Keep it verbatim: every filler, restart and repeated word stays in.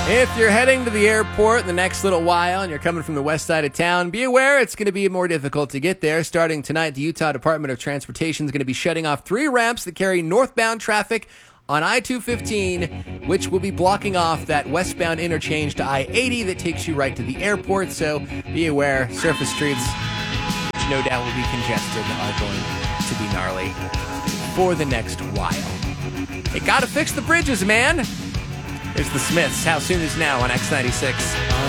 If you're heading to the airport in the next little while and you're coming from the west side of town, be aware it's going to be more difficult to get there. Starting tonight, the Utah Department of Transportation is going to be shutting off three ramps that carry northbound traffic on I two fifteen, which will be blocking off that westbound interchange to I eighty that takes you right to the airport. So be aware, surface streets, which no doubt will be congested, are going to be gnarly for the next while. They gotta fix the bridges, man. There's the Smiths. How Soon Is Now on X ninety-six.